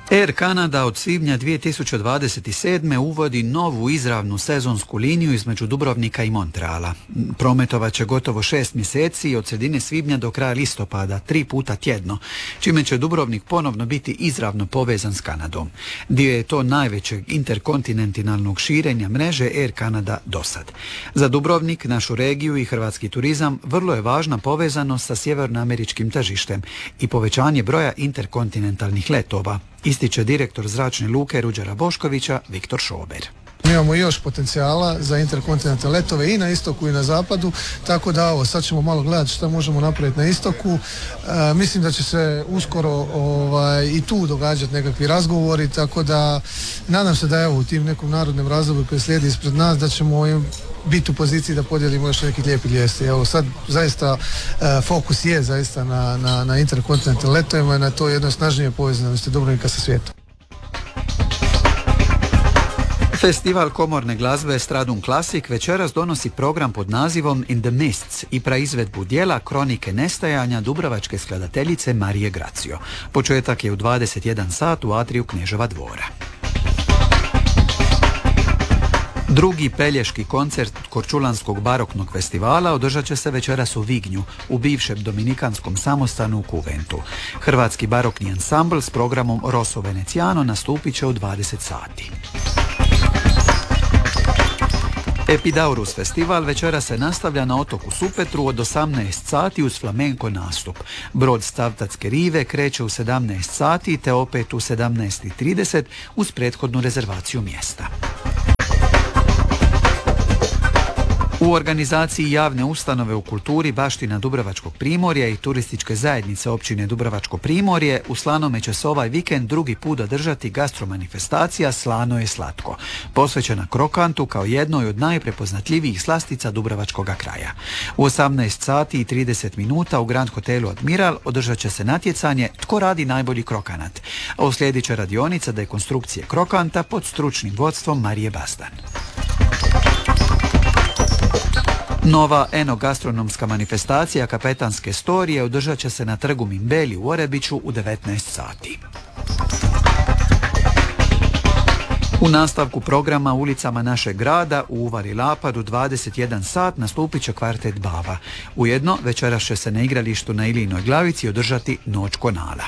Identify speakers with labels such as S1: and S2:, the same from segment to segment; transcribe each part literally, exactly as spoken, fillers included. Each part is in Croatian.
S1: Air Canada od svibnja dvije tisuće dvadeset sedme. uvodi novu izravnu sezonsku liniju između Dubrovnika i Montreala. Prometovat će gotovo šest mjeseci od sredine svibnja do kraja listopada, tri puta tjedno, čime će Dubrovnik ponovno biti izravno povezan s Kanadom. Dio je to najvećeg interkontinentalnog širenja mreže Air Canada dosad. Za Dubrovnik, našu regiju i hrvatski turizam vrlo je važna povezanost sa sjevernoameričkim tržištem i povećanje broja interkontinentalnih letova, ističe direktor zračne luke Ruđera Boškovića Viktor Šober.
S2: Mi imamo još potencijala za interkontinentalne letove i na istoku i na zapadu, tako da ovo, sad ćemo malo gledati šta možemo napraviti na istoku. E, mislim da će se uskoro ovaj, i tu događati nekakvi razgovori, tako da nadam se da evo u tim nekom narodnom razdoblju koji slijedi ispred nas da ćemo im biti u poziciji da podijelimo još nekih lijepih vijesti. Evo sad zaista e, fokus je zaista na, na, na interkontinentalnim letovima i na to jednoj snažnije povezanosti Dubrovnika sa svijetom.
S1: Festival komorne glazbe Stradum Classic večeras donosi program pod nazivom In the Mists i praizvedbu dijela Kronike nestajanja dubrovačke skladateljice Marije Gracio. Početak je u dvadeset jedan sat u atriju Kneževa dvora. Drugi pelješki koncert Korčulanskog baroknog festivala održat će se večeras u Vignju, u bivšem dominikanskom samostanu u Kuventu. Hrvatski barokni ansambl s programom Rosso Veneziano nastupit će u dvadeset sati. Epidaurus festival večera se nastavlja na otoku Supetru od osamnaest sati uz flamenko nastup. Brod Stavtatske rive kreće u sedamnaest sati te opet u sedamnaest i trideset uz prethodnu rezervaciju mjesta. U organizaciji javne ustanove u kulturi Baština Dubrovačkog primorja i turističke zajednice općine Dubrovačko primorje u Slanome će se ovaj vikend drugi put održati gastromanifestacija Slano je slatko, posvećena krokantu kao jednoj od najprepoznatljivijih slastica Dubrovačkog kraja. U osamnaest sati i trideset minuta u Grand hotelu Admiral održat će se natjecanje Tko radi najbolji krokanat, a uslijedit će radionica dekonstrukcije krokanta pod stručnim vodstvom Marije Bastan. Nova enogastronomska manifestacija Kapetanske storije održat će se na trgu Mimbeli u Orebiću u devetnaest sati. U nastavku programa ulicama našeg grada u Uvari Lapad u dvadeset jedan sat nastupit će kvartet Bava. Ujedno večeras će se na igralištu na Ilijinoj Glavici održati Noć Konala.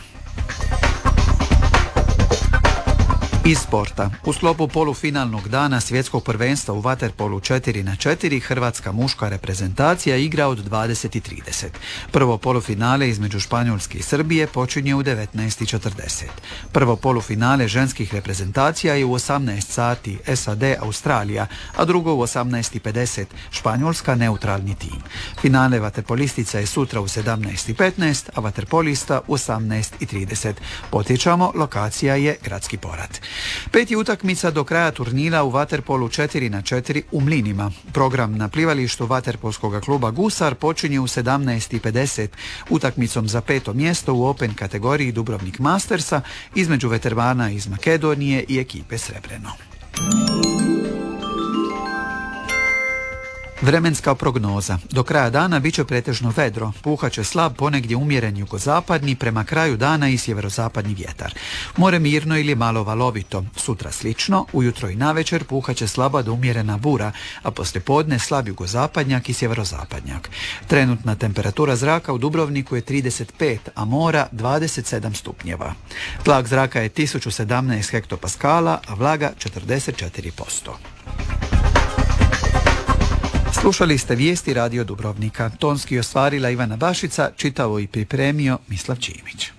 S1: Iz sporta. U sklopu polufinalnog dana svjetskog prvenstva u vaterpolu četiri na četiri hrvatska muška reprezentacija igra od dvadeset i trideset. Prvo polufinale između Španjolske i Srbije počinje u devetnaest i četrdeset. Prvo polufinale ženskih reprezentacija je u osamnaest sati S A D Australija, a drugo u osamnaest i pedeset Španjolska neutralni tim. Finale vaterpolistica je sutra u sedamnaest i petnaest, a vaterpolista u osamnaest i trideset. Podsjećamo, lokacija je Gradski Porat. Peti utakmica do kraja turnira u vaterpolu četiri na četiri u Mlinima. Program na plivalištu vaterpolskog kluba Gusar počinje u sedamnaest i pedeset utakmicom za peto mjesto u Open kategoriji Dubrovnik Mastersa između veterana iz Makedonije i ekipe Srebreno. Vremenska prognoza. Do kraja dana bit će pretežno vedro, puhaće slab ponegdje umjeren jugozapadni, prema kraju dana i sjeverozapadni vjetar. More mirno ili malo valovito, sutra slično, ujutro i navečer puhaće slaba do umjerena bura, a poslijepodne slab jugozapadnjak i sjeverozapadnjak. Trenutna temperatura zraka u Dubrovniku je trideset pet, a mora dvadeset sedam stupnjeva. Tlak zraka je tisuću sedamnaest hektopaskala, a vlaga četrdeset četiri posto. Slušali ste vijesti Radio Dubrovnika. Tonski ostvarila Ivana Bašica, čitao i pripremio Mislav Čimić.